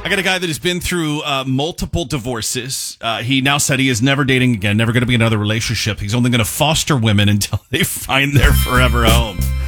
got a guy that has been through multiple divorces. He now said he is never dating again, never going to be in another relationship. He's only going to foster women until they find their forever home.